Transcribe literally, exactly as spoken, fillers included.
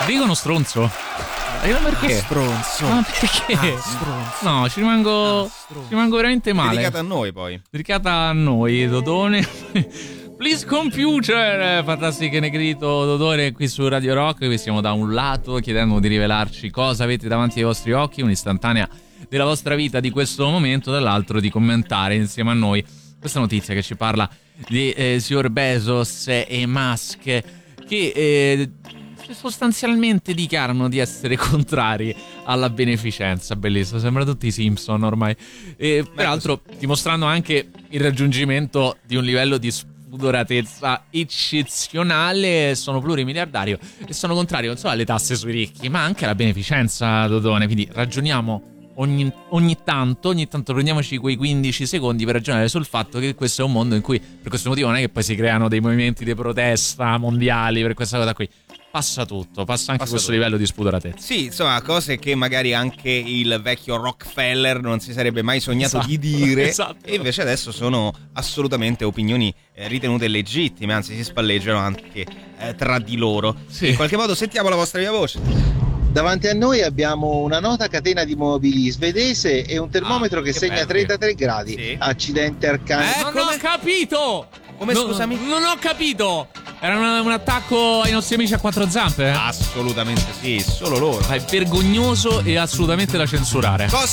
Dicono stronzo. Io non perché? Ah, stronzo. Ma perché? Ah, stronzo. No, ci rimango, Ah, stronzo. ci rimango veramente male. Dedicata a noi poi. Dedicata a noi, Dodone. Please computer, fantastiche negrito Dodone qui su Radio Rock. Qui siamo da un lato chiedendo di rivelarci cosa avete davanti ai vostri occhi, un'istantanea della vostra vita di questo momento, dall'altro di commentare insieme a noi questa notizia che ci parla di eh, signor Bezos e Musk che eh, sostanzialmente dichiarano di essere contrari alla beneficenza. Bellissimo, sembra tutti i Simpson ormai. E peraltro dimostrando anche il raggiungimento di un livello di spudoratezza eccezionale. Sono plurimiliardario e sono contrario non solo alle tasse sui ricchi ma anche alla beneficenza, Dodone. Quindi ragioniamo ogni, ogni tanto ogni tanto prendiamoci quei quindici secondi per ragionare sul fatto che questo è un mondo in cui, per questo motivo, non è che poi si creano dei movimenti di protesta mondiali per questa cosa qui. Passa tutto, passa anche passa questo tutto. Livello di spudoratezza. Sì, insomma, cose che magari anche il vecchio Rockefeller non si sarebbe mai sognato esatto, di dire. Esatto. E invece adesso sono assolutamente opinioni eh, ritenute legittime, anzi si spalleggiano anche eh, tra di loro. Sì. In qualche modo sentiamo la vostra viva voce. Davanti a noi abbiamo una nota catena di mobili svedese e un termometro ah, che, che segna bello. trentatré gradi. Sì. Accidente arcano. Eh, non ho capito! Come non, scusami? Non ho capito! Era un, un attacco ai nostri amici a quattro zampe? Assolutamente sì, solo loro. È vergognoso e assolutamente da censurare. Cosa